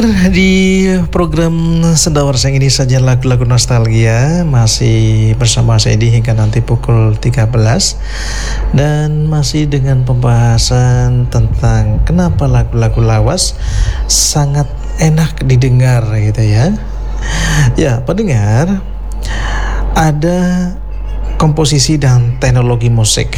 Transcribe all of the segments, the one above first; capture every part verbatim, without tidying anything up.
Di program Sendawa Siang ini saja lagu-lagu nostalgia, masih bersama saya Edi hingga nanti pukul tiga belas, dan masih dengan pembahasan tentang kenapa lagu-lagu lawas sangat enak didengar gitu ya. Ya, pendengar, ada komposisi dan teknologi musik,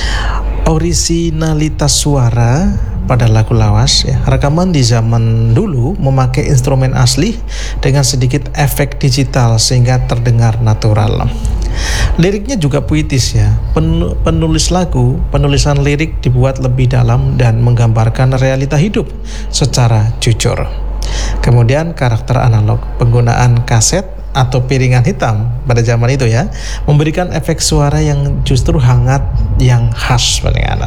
orisinalitas suara pada lagu lawas ya. Rekaman di zaman dulu memakai instrumen asli dengan sedikit efek digital sehingga terdengar natural. Liriknya juga puitis ya. Pen- penulis lagu, penulisan lirik dibuat lebih dalam dan menggambarkan realita hidup secara jujur. Kemudian karakter analog, penggunaan kaset atau piringan hitam pada zaman itu ya, memberikan efek suara yang justru hangat, yang khas pendengar.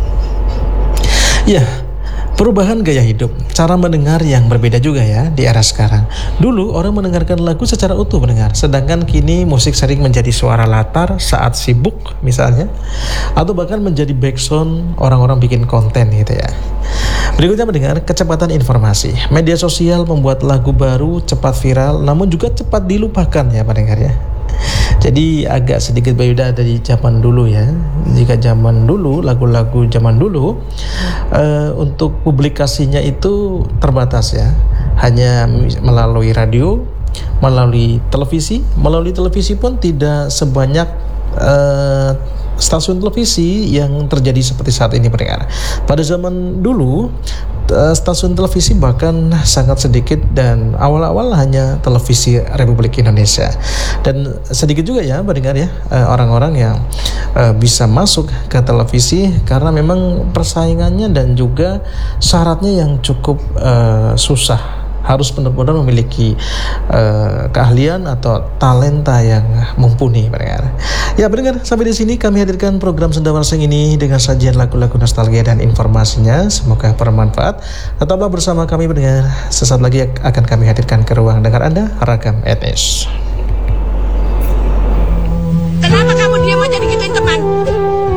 Ya, perubahan gaya hidup, cara mendengar yang berbeda juga ya di era sekarang. Dulu orang mendengarkan lagu secara utuh mendengar, sedangkan kini musik sering menjadi suara latar saat sibuk misalnya, atau bahkan menjadi background orang-orang bikin konten gitu ya. Berikutnya mendengar kecepatan informasi. Media sosial membuat lagu baru cepat viral, namun juga cepat dilupakan ya pendengar ya. Jadi agak sedikit berbeda dari zaman dulu ya. Jika zaman dulu, lagu-lagu zaman dulu uh, untuk publikasinya itu terbatas ya, hanya melalui radio, melalui televisi. Melalui televisi pun tidak sebanyak uh, stasiun televisi yang terjadi seperti saat ini pendengar. Pada zaman dulu stasiun televisi bahkan sangat sedikit, dan awal-awal hanya televisi Republik Indonesia, dan sedikit juga ya pendengar ya orang-orang yang bisa masuk ke televisi karena memang persaingannya dan juga syaratnya yang cukup uh, susah. Harus benar-benar memiliki uh, keahlian atau talenta yang mumpuni pendengar. Ya pendengar, sampai di sini kami hadirkan program Sendawa Siang ini dengan sajian lagu-lagu nostalgia dan informasinya. Semoga bermanfaat. Tetaplah bersama kami pendengar. Sesaat lagi akan kami hadirkan ke ruang dengar Anda, Ragam Etnis.